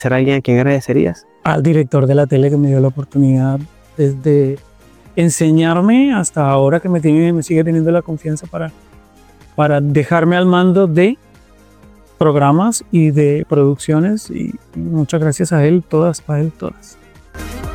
¿Será alguien a quien agradecerías? Al director de la tele que me dio la oportunidad desde enseñarme hasta ahora que me sigue teniendo la confianza para dejarme al mando de programas y de producciones, y muchas gracias a él, todas para él, todas.